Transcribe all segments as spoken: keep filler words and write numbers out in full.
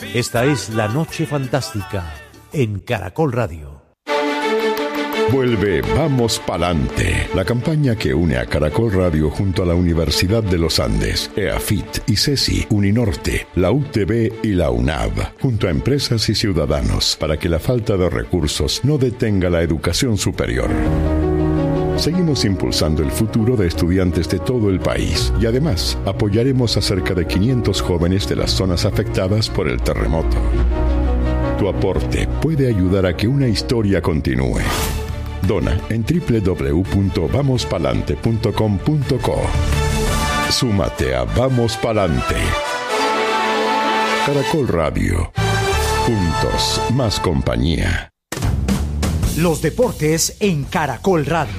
Esta es La Noche Fantástica en Caracol Radio. Vuelve Vamos Palante, la campaña que une a Caracol Radio junto a la Universidad de los Andes, EAFIT, ICESI, Uninorte, la U T B y la UNAV, junto a empresas y ciudadanos, para que la falta de recursos no detenga la educación superior. Seguimos impulsando el futuro de estudiantes de todo el país y además apoyaremos a cerca de quinientos jóvenes de las zonas afectadas por el terremoto. Tu aporte puede ayudar a que una historia continúe. Dona en doble u doble u doble u punto vamos palante punto com punto co. Súmate a Vamos Palante. Caracol Radio. Juntos, más compañía. Los deportes en Caracol Radio.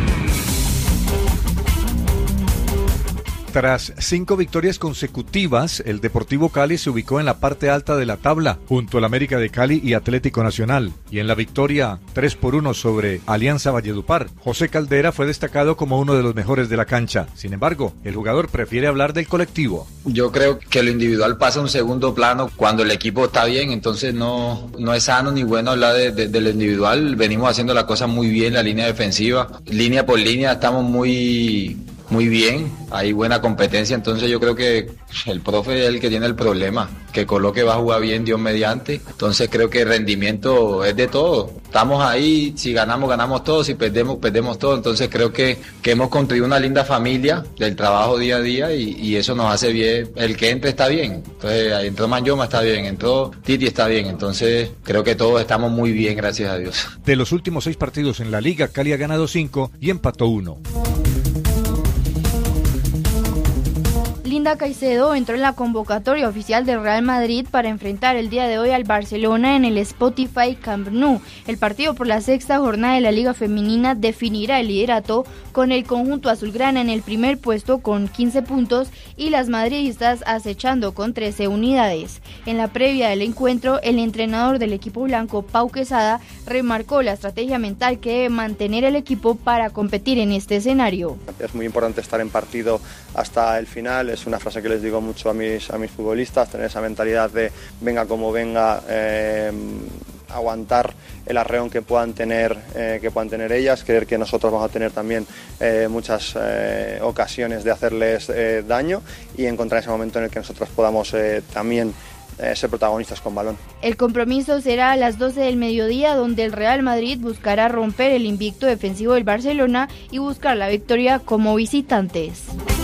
Tras cinco victorias consecutivas, el Deportivo Cali se ubicó en la parte alta de la tabla, junto al América de Cali y Atlético Nacional. Y en la victoria tres por uno sobre Alianza Valledupar, José Caldera fue destacado como uno de los mejores de la cancha. Sin embargo, el jugador prefiere hablar del colectivo. Yo creo que lo individual pasa a un segundo plano cuando el equipo está bien, entonces no, no es sano ni bueno hablar de, de, de lo individual. Venimos haciendo la cosa muy bien, la línea defensiva. Línea por línea estamos muy... muy bien, hay buena competencia, entonces yo creo que el profe es el que tiene el problema, que Coloque va a jugar bien, Dios mediante, entonces creo que el rendimiento es de todo, estamos ahí, si ganamos, ganamos todo, si perdemos, perdemos todo, entonces creo que, que hemos construido una linda familia del trabajo día a día y, y eso nos hace bien, el que entre está bien, entonces entró Manyoma está bien, entró Titi está bien, entonces creo que todos estamos muy bien, gracias a Dios. De los últimos seis partidos en la liga, Cali ha ganado cinco y empató uno. Linda Caicedo entró en la convocatoria oficial del Real Madrid para enfrentar el día de hoy al Barcelona en el Spotify Camp Nou. El partido por la sexta jornada de la Liga Femenina definirá el liderato con el conjunto azulgrana en el primer puesto con quince puntos y las madridistas acechando con trece unidades. En la previa del encuentro, el entrenador del equipo blanco, Pau Quesada, remarcó la estrategia mental que debe mantener el equipo para competir en este escenario. Es muy importante estar en partido hasta el final, es una frase que les digo mucho a mis, a mis futbolistas, tener esa mentalidad de venga como venga, eh, aguantar el arreón que puedan tener eh, que puedan tener ellas, creer que nosotros vamos a tener también eh, muchas eh, ocasiones de hacerles eh, daño y encontrar ese momento en el que nosotros podamos eh, también Eh, ser protagonistas con balón. El compromiso será a las doce del mediodía, donde el Real Madrid buscará romper el invicto defensivo del Barcelona y buscar la victoria como visitantes.